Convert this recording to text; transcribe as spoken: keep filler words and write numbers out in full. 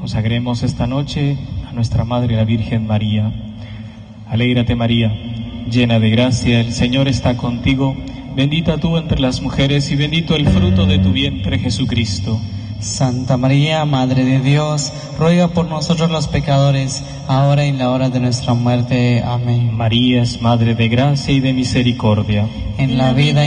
Consagremos esta noche a nuestra Madre la Virgen María. Alégrate María, llena de gracia, el Señor está contigo. Bendita tú entre las mujeres y bendito el fruto de tu vientre, Jesucristo. Santa María, Madre de Dios, ruega por nosotros los pecadores, ahora y en la hora de nuestra muerte. Amén. María es Madre de gracia y de misericordia. En la vida